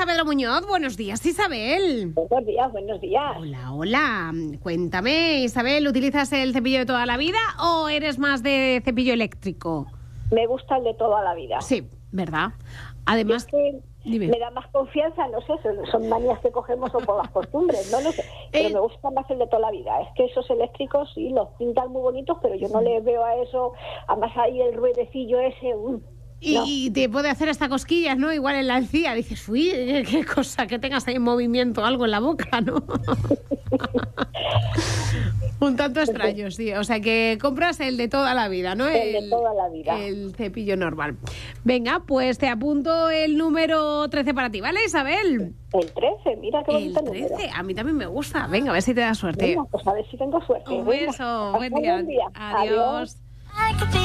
Isabel Muñoz. Buenos días, Isabel. Buenos días. Hola. Cuéntame, Isabel, ¿utilizas el cepillo de toda la vida o eres más de cepillo eléctrico? Me gusta el de toda la vida. Sí, ¿verdad? Además, me da más confianza, no sé, son manías que cogemos o por las costumbres, no sé, pero me gusta más el de toda la vida. Es que esos eléctricos sí los pintan muy bonitos, pero yo no les veo a eso, además ahí el ruedecillo ese. Y te puede hacer hasta cosquillas, ¿no? Igual en la encía, dices, uy, qué cosa, que tengas ahí en movimiento, algo en la boca, ¿no? Un tanto extraño, sí. O sea, que compras el de toda la vida, ¿no? El de toda la vida. El cepillo normal. Venga, pues te apunto el número 13 para ti, ¿vale, Isabel? El 13, mira qué bonito el 13, número. A mí también me gusta. Venga, a ver si te da suerte. Venga, pues a ver si tengo suerte. Un beso, buen día. Buen día. Adiós.